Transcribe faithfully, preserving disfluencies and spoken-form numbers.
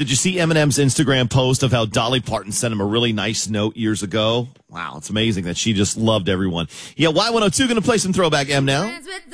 Did you see Eminem's Instagram post of how Dolly Parton sent him a really nice note years ago? Wow, it's amazing that she just loved everyone. Yeah, Y one oh two going to play some throwback M now.